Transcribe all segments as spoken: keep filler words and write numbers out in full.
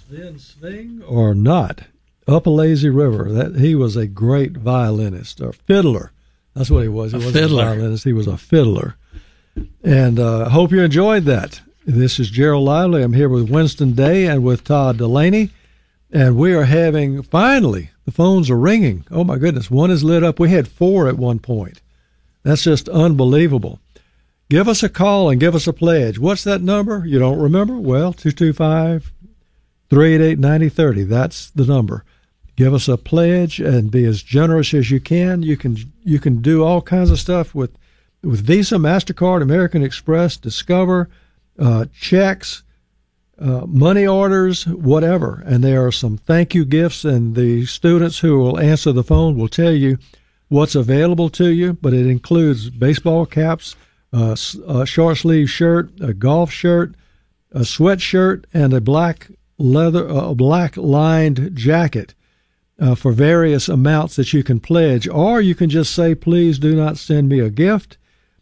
Sven Sving or not, Up a Lazy River. That he was a great violinist or fiddler. That's what he was. He a wasn't fiddler. a violinist. He was a fiddler. And I uh, hope you enjoyed that. This is Gerald Lively. I'm here with Winston Day and with Todd Delaney. And we are having, finally, the phones are ringing. Oh, my goodness. One is lit up. We had four at one point. That's just unbelievable. Give us a call and give us a pledge. What's that number? You don't remember? Well, two two five, three eight eight, nine zero three zero. That's the number. Give us a pledge and be as generous as you can. You can you can do all kinds of stuff with with Visa, MasterCard, American Express, Discover, uh, checks, uh, money orders, whatever. And there are some thank you gifts, and the students who will answer the phone will tell you what's available to you, but it includes baseball caps, uh, a short sleeve shirt, a golf shirt, a sweatshirt, and a black leather, a black lined jacket uh, for various amounts that you can pledge, or you can just say, please do not send me a gift,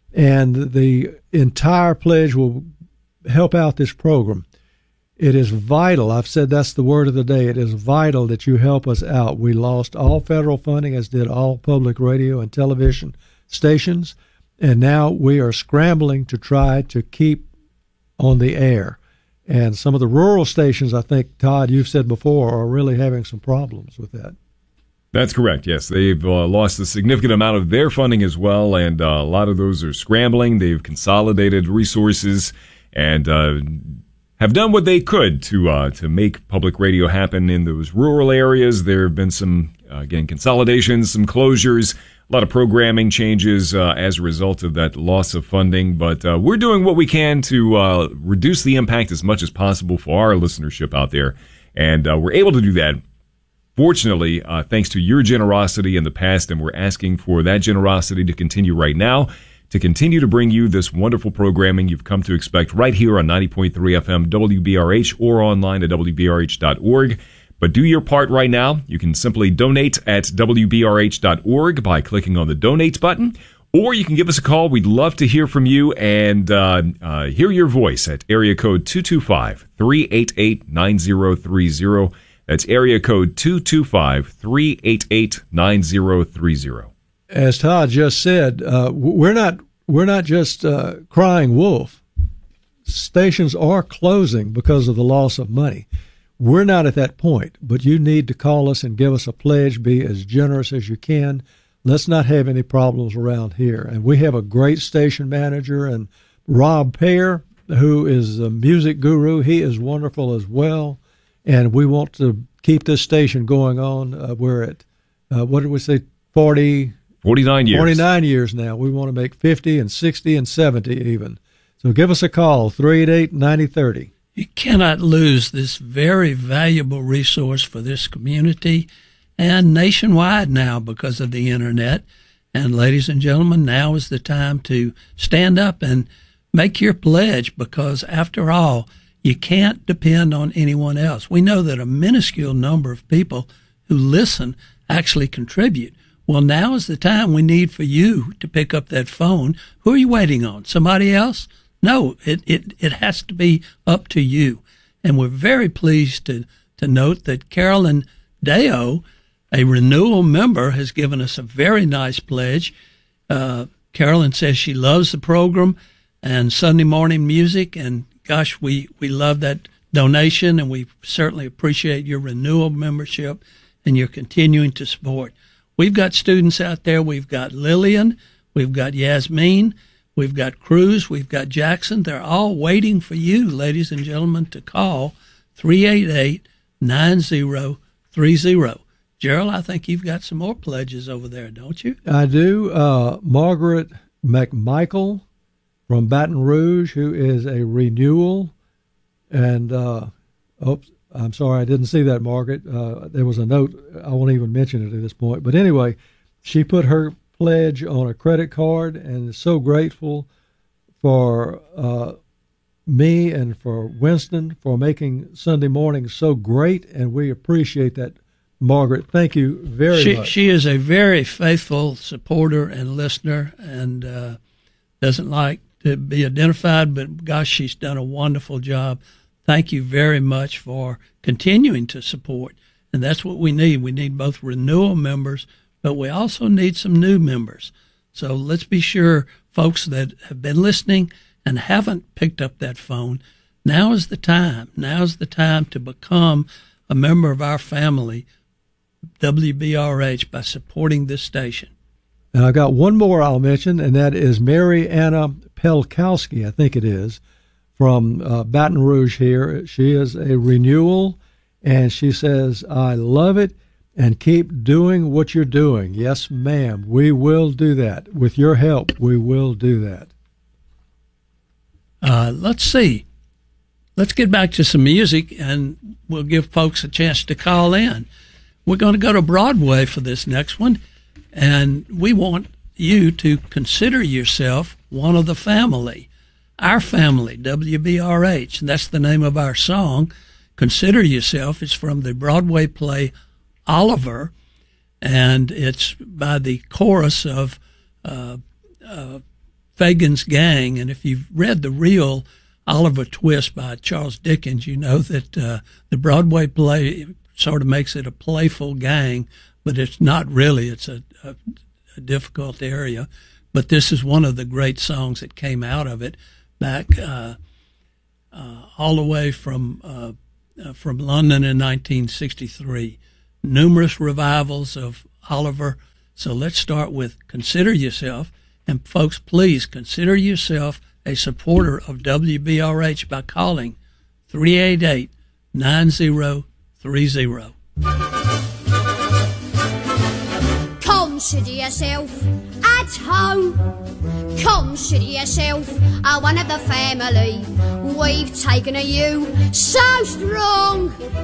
and the entire pledge will help out this program. It is vital. I've said that's the word of the day. It is vital that you help us out. We lost all federal funding, as did all public radio and television stations, and now we are scrambling to try to keep on the air. And some of the rural stations, I think, Todd, you've said before, are really having some problems with that. That's correct, yes. They've uh, lost a significant amount of their funding as well, and uh, a lot of those are scrambling. They've consolidated resources and uh, have done what they could to uh, to make public radio happen in those rural areas. There have been some, uh, again, consolidations, some closures, a lot of programming changes uh, as a result of that loss of funding. But uh, we're doing what we can to uh, reduce the impact as much as possible for our listenership out there. And uh, we're able to do that, fortunately, uh, thanks to your generosity in the past. And we're asking for that generosity to continue right now, to continue to bring you this wonderful programming you've come to expect right here on ninety point three F M W B R H or online at W B R H dot org. But do your part right now. You can simply donate at W B R H dot org by clicking on the donate button, or you can give us a call. We'd love to hear from you and uh, uh, hear your voice at area code two two five, three eight eight, nine zero three zero. That's area code two two five, three eight eight, nine zero three zero. As Todd just said, uh, we're not we're not just uh, crying wolf. Stations are closing because of the loss of money. We're not at that point, but you need to call us and give us a pledge. Be as generous as you can. Let's not have any problems around here. And we have a great station manager, and Rob Pear, who is a music guru. He is wonderful as well. And we want to keep this station going on. Uh, we're at, uh, what did we say, forty forty-nine years. forty-nine years now. We want to make fifty and sixty and seventy even. So give us a call, three eight eight, nine zero three zero. You cannot lose this very valuable resource for this community and nationwide now because of the Internet. And ladies and gentlemen, now is the time to stand up and make your pledge, because after all, you can't depend on anyone else. We know that a minuscule number of people who listen actually contribute. Well, now is the time we need for you to pick up that phone. Who are you waiting on? Somebody else? No, it, it, it has to be up to you. And we're very pleased to, to note that Carolyn Deo, a renewal member, has given us a very nice pledge. Uh, Carolyn says she loves the program and Sunday morning music, and gosh, we, we love that donation, and we certainly appreciate your renewal membership and your continuing to support. We've got students out there. We've got Lillian. We've got Yasmin. We've got Cruz. We've got Jackson. They're all waiting for you, ladies and gentlemen, to call three eight eight, nine zero three zero. Gerald, I think you've got some more pledges over there, don't you? I do. Uh, Margaret McMichael from Baton Rouge, who is a renewal. And, uh, oops, I'm sorry, I didn't see that, Margaret. Uh, there was a note. I won't even mention it at this point. But anyway, she put her pledge on a credit card and is so grateful for uh, me and for Winston for making Sunday mornings so great, and we appreciate that, Margaret. Thank you very she, much. She is a very faithful supporter and listener, and uh, doesn't like to be identified, but gosh, she's done a wonderful job. thank you very much for continuing to support. And that's what we need. We need both renewal members, but we also need some new members. So let's be sure, folks that have been listening and haven't picked up that phone, now is the time. Now is the time to become a member of our family, W B R H, by supporting this station. And I've got one more I'll mention, and that is Mary Anna Pelkowski, I think it is, from uh, Baton Rouge here. She is a renewal, and she says, I love it, and keep doing what you're doing. Yes, ma'am, we will do that. With your help, we will do that. Uh, let's see. Let's get back to some music, and we'll give folks a chance to call in. We're going to go to Broadway for this next one, and we want you to consider yourself one of the family, our family, W B R H, and that's the name of our song. Consider Yourself. It's from the Broadway play Oliver, and it's by the chorus of uh, uh, Fagin's Gang. And if you've read the real Oliver Twist by Charles Dickens, you know that uh, the Broadway play sort of makes it a playful gang, but it's not really. It's a, a, a difficult area. But this is one of the great songs that came out of it back uh, uh, all the way from uh, uh, from London in nineteen sixty-three. Numerous revivals of Oliver. So let's start with Consider Yourself. And folks, please consider yourself a supporter of W B R H by calling three eight eight, nine zero three zero. Consider yourself at home. Consider yourself a one of the family. We've taken a you so strong.